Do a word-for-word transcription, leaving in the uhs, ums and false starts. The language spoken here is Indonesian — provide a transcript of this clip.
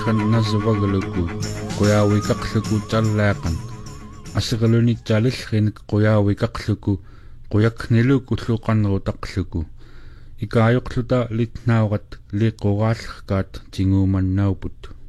kan nasuvagaluku quyawikaqluku tallaaqan асеқалунитсаалиллриник қуяавикақлуку қуякнилуку луқаннерутақлуку икаайоқлута литнауқат лиққурааллеркаат тингууманнаупут